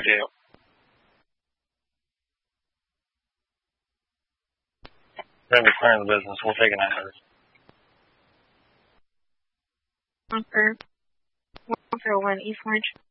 deal. We're going to be clearing the business. We'll take an hour. Bunker 101 East Orange.